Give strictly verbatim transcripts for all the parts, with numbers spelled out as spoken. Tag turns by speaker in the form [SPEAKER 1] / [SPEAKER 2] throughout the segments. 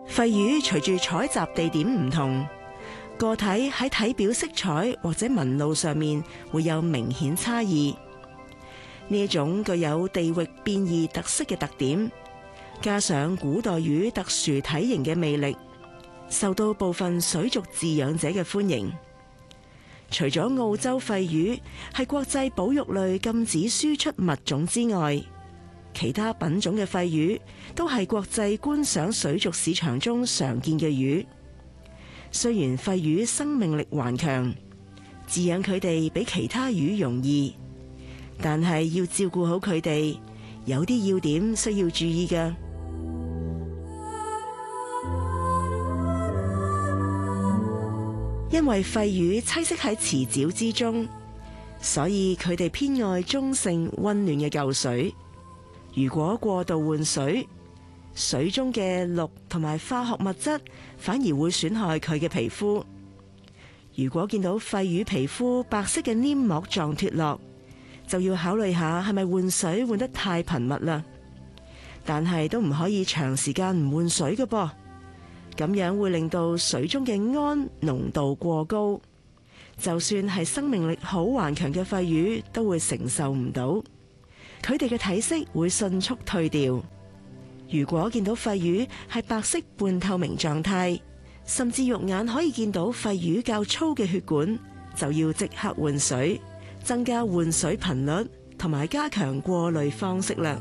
[SPEAKER 1] 肺魚隨住採集地點唔同，個體喺體表色彩或者紋路上面會有明顯差異。呢一種具有地域變異特色嘅特點，加上古代魚特殊體型嘅魅力，受到部分水族飼養者嘅歡迎。除咗澳洲肺魚係國際保育類禁止輸出物種之外，其他品種嘅肺魚都係國際觀賞水族市場中常見嘅魚。雖然肺魚生命力頑強，飼養佢哋比其他魚容易，但係要照顧好佢哋，有啲要點需要注意㗎。因為肺魚棲息喺池沼之中，所以佢哋偏愛中性溫暖嘅舊水。如果過度換水，水中嘅氯同埋化學物質反而會損害佢嘅皮膚。如果見到肺魚皮膚白色嘅黏膜狀脫落，就要考慮下係咪換水換得太頻密啦。但係都唔可以長時間唔換水嘅噃，咁樣會令到水中嘅氨濃度過高，就算係生命力好頑強嘅肺魚都會承受唔到。佢哋嘅體色會迅速退掉。如果見到肺魚係白色半透明狀態，甚至肉眼可以見到肺魚較粗嘅血管，就要即刻換水，增加換水頻率，同埋加強過濾方式啦。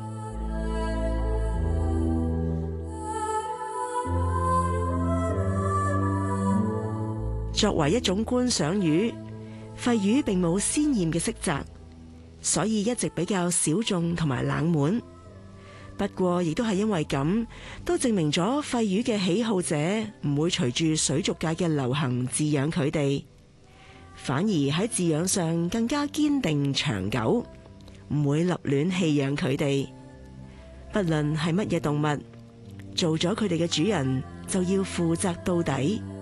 [SPEAKER 1] 作為一種觀賞魚，肺魚並冇鮮豔嘅色澤，所以一直比較小眾同埋冷門。不過亦都係因為咁，都證明咗肺魚嘅喜好者唔會隨住水族界嘅流行飼養佢哋，反而喺飼養上更加堅定長久，唔會立亂棄養佢哋。不論係乜嘢動物，做咗佢哋嘅主人就要負責到底。